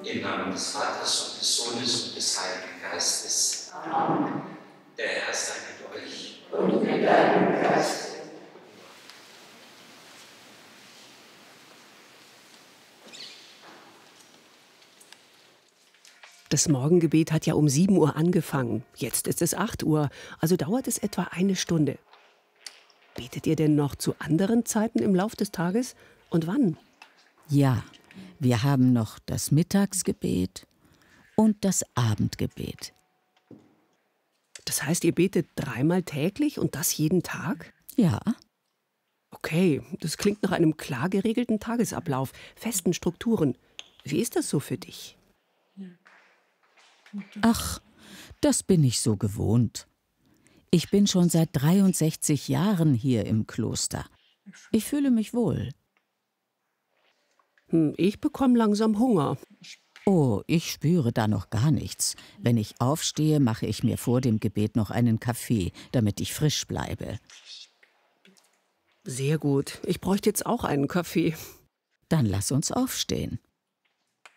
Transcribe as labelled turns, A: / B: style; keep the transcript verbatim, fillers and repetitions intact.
A: Im Namen des Vaters und des Sohnes und des Heiligen Geistes. Amen. Der Herr sei mit euch.
B: Und mit deinem Geiste.
C: Das Morgengebet hat ja um sieben Uhr angefangen. Jetzt ist es acht Uhr, also dauert es etwa eine Stunde. Betet ihr denn noch zu anderen Zeiten im Lauf des Tages? Und wann?
D: Ja, wir haben noch das Mittagsgebet und das Abendgebet.
C: Das heißt, ihr betet dreimal täglich und das jeden Tag?
D: Ja.
C: Okay, das klingt nach einem klar geregelten Tagesablauf, festen Strukturen. Wie ist das so für dich?
D: Ach, das bin ich so gewohnt. Ich bin schon seit dreiundsechzig Jahren hier im Kloster. Ich fühle mich wohl.
C: Hm, ich bekomme langsam Hunger.
D: Oh, ich spüre da noch gar nichts. Wenn ich aufstehe, mache ich mir vor dem Gebet noch einen Kaffee, damit ich frisch bleibe.
C: Sehr gut. Ich bräuchte jetzt auch einen Kaffee.
D: Dann lass uns aufstehen.